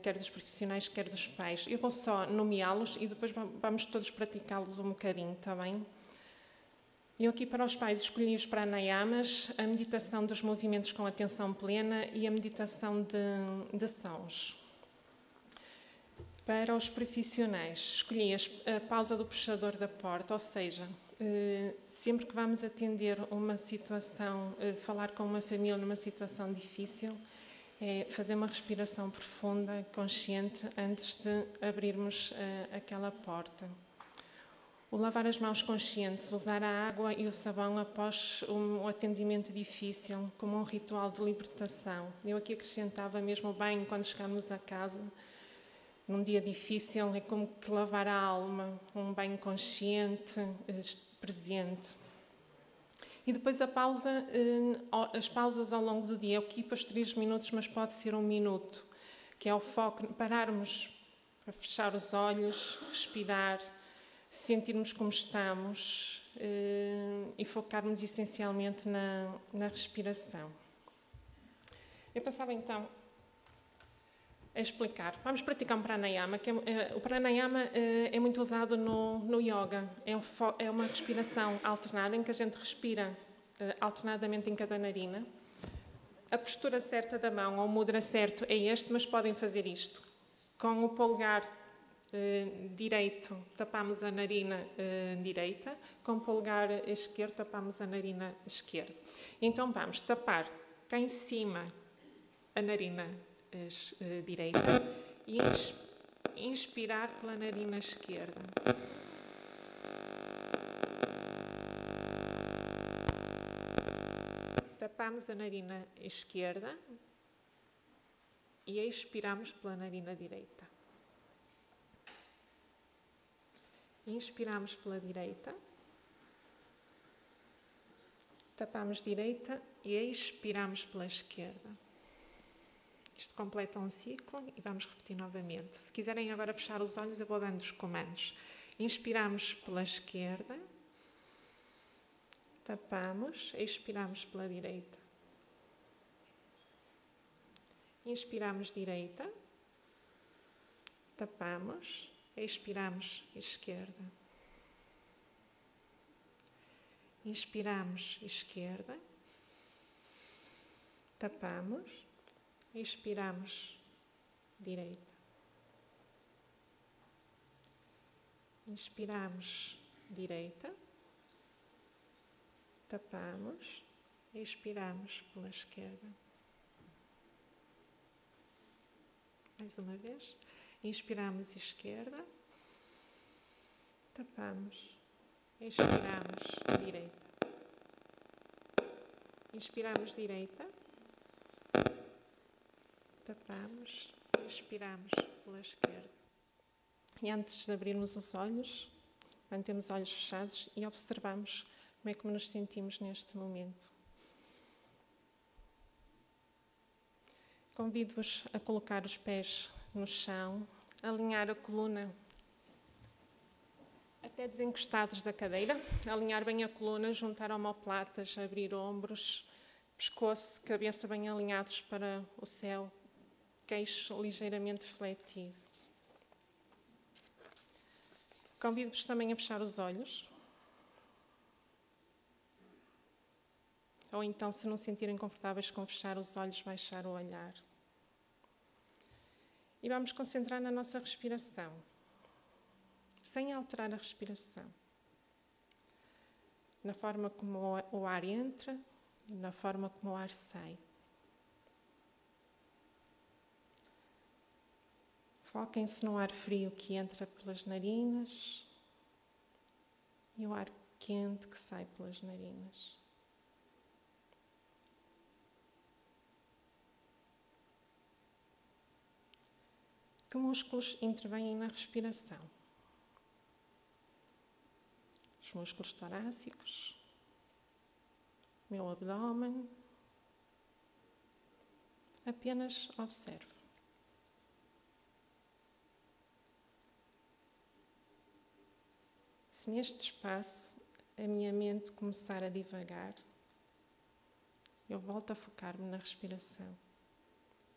quer dos profissionais, quer dos pais. Eu vou só nomeá-los e depois vamos todos praticá-los um bocadinho, está bem? Eu aqui para os pais escolhi os pranayamas, a meditação dos movimentos com atenção plena e a meditação de sons. Para os profissionais, escolhi a pausa do puxador da porta, ou seja, sempre que vamos atender uma situação, falar com uma família numa situação difícil, é fazer uma respiração profunda, consciente, antes de abrirmos aquela porta. O lavar as mãos conscientes, usar a água e o sabão após um atendimento difícil, como um ritual de libertação. Eu aqui acrescentava mesmo o banho quando chegamos a casa. Num dia difícil é como que lavar a alma, um banho consciente, presente. E depois a pausa, as pausas ao longo do dia. Eu aqui pus 3 minutos, mas pode ser 1 minuto, que é o foco, pararmos para fechar os olhos, respirar, sentirmos como estamos e focarmos essencialmente na respiração. Eu passava então a explicar. Vamos praticar um pranayama, que o pranayama é muito usado no yoga. É uma respiração alternada, em que a gente respira alternadamente em cada narina. A postura certa da mão, ou o mudra certo, é este, mas podem fazer isto. Com o polegar direito, tapamos a narina direita. Com o polegar esquerdo, tapamos a narina esquerda. Então vamos tapar cá em cima a narina direita e inspirar pela narina esquerda. Tapamos a narina esquerda e expiramos pela narina direita. Inspiramos pela direita, tapamos direita e expiramos pela esquerda. Isto completa um ciclo e vamos repetir novamente. Se quiserem agora fechar os olhos, eu vou dando os comandos. Inspiramos pela esquerda, tapamos, expiramos pela direita. Inspiramos direita, tapamos, expiramos esquerda. Inspiramos esquerda, tapamos, expiramos direita. Inspiramos direita, tapamos, expiramos pela esquerda. Mais uma vez. Inspiramos esquerda, tapamos, expiramos direita. Inspiramos direita, tapamos, expiramos pela esquerda. E antes de abrirmos os olhos, mantemos os olhos fechados e observamos como é que nos sentimos neste momento. Convido-vos a colocar os pés no chão, alinhar a coluna até desencostados da cadeira, alinhar bem a coluna, juntar omoplatas, abrir ombros, pescoço, cabeça bem alinhados para o céu, queixo ligeiramente fletido. Convido-vos também a fechar os olhos. Ou então, se não se sentirem confortáveis com fechar os olhos, baixar o olhar. E vamos concentrar na nossa respiração, sem alterar a respiração. Na forma como o ar entra e na forma como o ar sai. Foquem-se no ar frio que entra pelas narinas e o ar quente que sai pelas narinas. Que músculos intervêm na respiração? Os músculos torácicos, meu abdômen. Apenas observo. Se neste espaço a minha mente começar a divagar, eu volto a focar-me na respiração.